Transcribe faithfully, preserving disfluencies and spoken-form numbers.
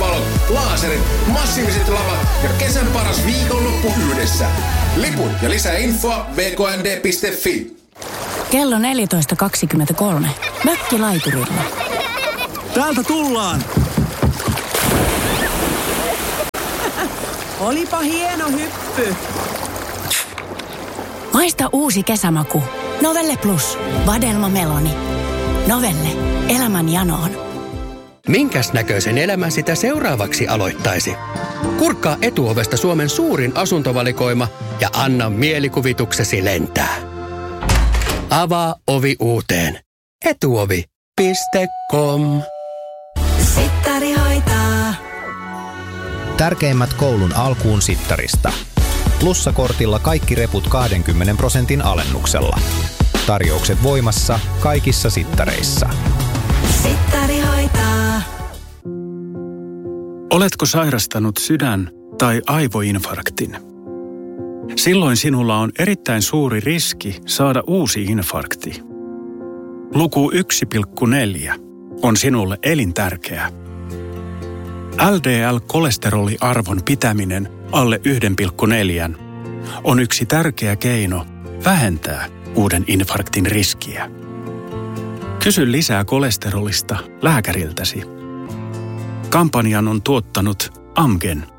valot, laserit, massiiviset lavat ja kesän paras viikonloppu yhdessä. Liput ja lisää infoa v k n d piste f i. Kello neljätoista kaksikymmentäkolme. Mökkilaiturilla. Täältä tullaan! Olipa hieno hyppy. Maista uusi kesämaku. Novelle Plus. Vadelma Meloni. Novelle. Elämän janoon. Minkäs näköisen elämän sitä seuraavaksi aloittaisi? Kurkkaa Etuovesta Suomen suurin asuntovalikoima ja anna mielikuvituksesi lentää. Avaa ovi uuteen. Etuovi piste com. Sittari hoitaa. Tärkeimmät koulun alkuun sittarista. Plussakortilla kaikki reput kaksikymmentä prosentin alennuksella. Tarjoukset voimassa kaikissa sittareissa. Sittari hoitaa. Oletko sairastanut sydän- tai aivoinfarktin? Silloin sinulla on erittäin suuri riski saada uusi infarkti. Luku yksi pilkku neljä on sinulle elintärkeä. L D L-kolesteroliarvon pitäminen alle yksi pilkku neljä on yksi tärkeä keino vähentää uuden infarktin riskiä. Kysy lisää kolesterolista lääkäriltäsi. Kampanjan on tuottanut Amgen.